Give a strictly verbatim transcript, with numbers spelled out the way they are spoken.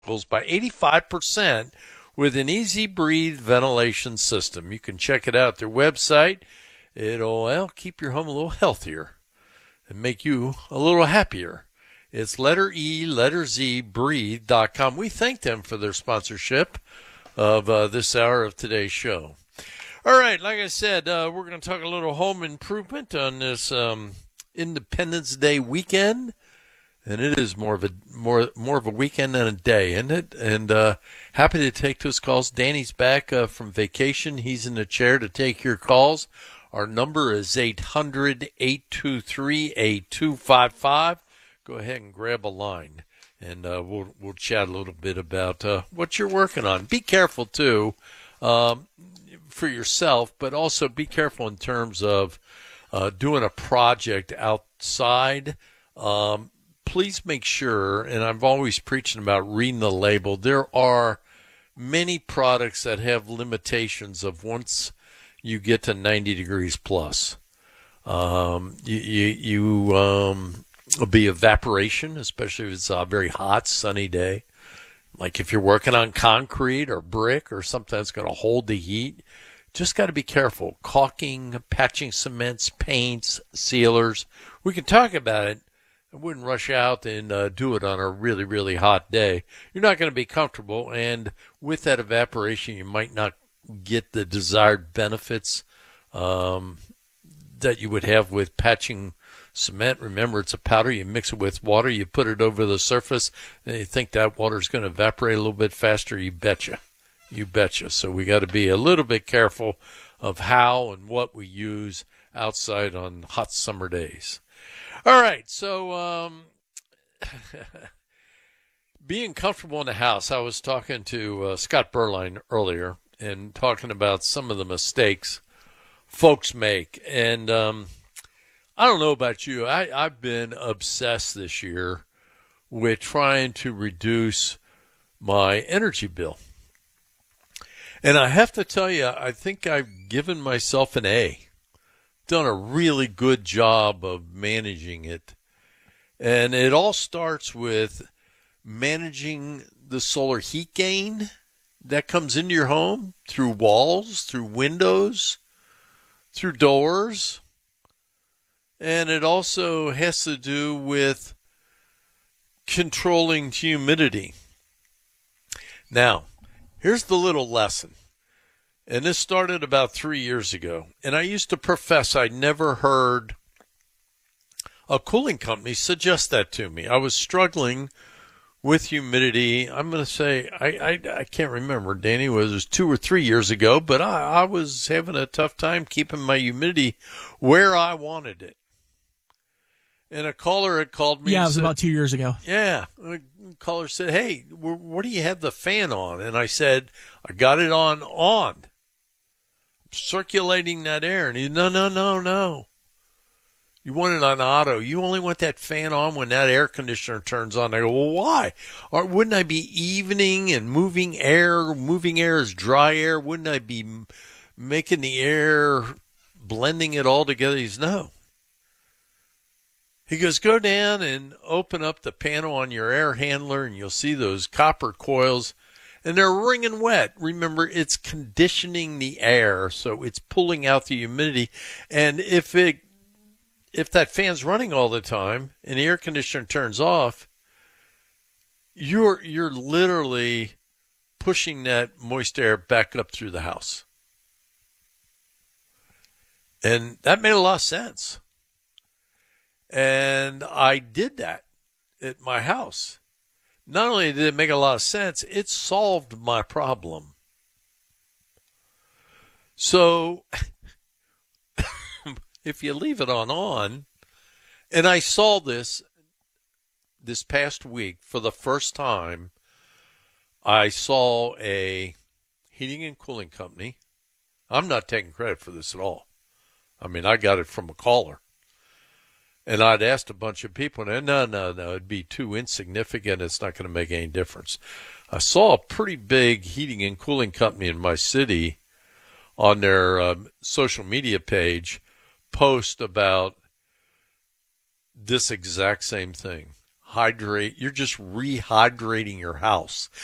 by eighty-five percent with an easy breathe ventilation system. You can check it out at their website. It'll well, keep your home a little healthier and make you a little happier. It's letter E, letter Z, breathe dot com. We thank them for their sponsorship of uh, this hour of today's show. All right, like I said, uh, we're going to talk a little home improvement on this um, Independence Day weekend. And it is more of a more more of a weekend than a day, isn't it? And uh, happy to take those calls. Danny's back uh, from vacation. He's in the chair to take your calls. Our number is eight hundred, eight two three, eight two five five. Go ahead and grab a line, and uh, we'll we'll chat a little bit about uh, what you're working on. Be careful too um, for yourself, but also be careful in terms of uh, doing a project outside. Um, Please make sure, and I'm always preaching about reading the label, there are many products that have limitations of once you get to ninety degrees plus. Um, you, you, you um, will be evaporation, especially if it's a very hot, sunny day. Like if you're working on concrete or brick or something that's going to hold the heat, just got to be careful. Caulking, patching cements, paints, sealers. We can talk about it. I wouldn't rush out and uh, do it on a really, really hot day. You're not going to be comfortable, and with that evaporation, you might not get the desired benefits um, that you would have with patching cement. Remember, it's a powder. You mix it with water. You put it over the surface, and you think that water is going to evaporate a little bit faster. You betcha. You betcha. So we got to be a little bit careful of how and what we use outside on hot summer days. All right, so um, being comfortable in the house, I was talking to uh, Scott Berline earlier and talking about some of the mistakes folks make. And um, I don't know about you, I, I've been obsessed this year with trying to reduce my energy bill. And I have to tell you, I think I've given myself an A. Done a really good job of managing it. And it all starts with managing the solar heat gain that comes into your home through walls, through windows, through doors. And it also has to do with controlling humidity. Now, here's the little lesson. And this started about three years ago. And I used to profess I'd never heard a cooling company suggest that to me. I was struggling with humidity. I'm going to say, I, I, I can't remember, Danny, was it was two or three years ago, but I, I was having a tough time keeping my humidity where I wanted it. And a caller had called me. Yeah, and it was said, about two years ago. Yeah. A caller said, hey, what do you have the fan on? And I said, I got it on on. Circulating that air. And he said, no, no, no, no. You want it on auto. You only want that fan on when that air conditioner turns on. I go, well, why? Or wouldn't I be evening and moving air? Moving air is dry air. Wouldn't I be making the air, blending it all together? He says, no. He goes, go down and open up the panel on your air handler, and you'll see those copper coils. And they're wringing wet. Remember, it's conditioning the air, so it's pulling out the humidity. And if it, if that fan's running all the time and the air conditioner turns off, you're you're literally pushing that moist air back up through the house. And that made a lot of sense. And I did that at my house. Not only did it make a lot of sense, it solved my problem. So if you leave it on on, and I saw this this past week for the first time, I saw a heating and cooling company. I'm not taking credit for this at all. I mean, I got it from a caller. And I'd asked a bunch of people, and no, no, no, it'd be too insignificant. It's not going to make any difference. I saw a pretty big heating and cooling company in my city on their um, social media page post about this exact same thing. hydrate, you're just rehydrating your house.